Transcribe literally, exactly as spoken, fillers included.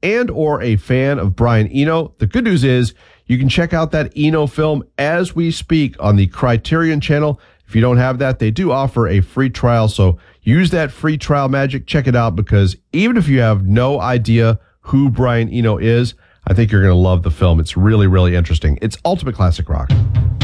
and or a fan of Brian Eno, the good news is you can check out that Eno film as we speak on the Criterion channel. If you don't have that, they do offer a free trial, so use that free trial magic. Check it out, because even if you have no idea who Brian Eno is, I think you're going to love the film. It's really, really interesting. It's Ultimate Classic Rock.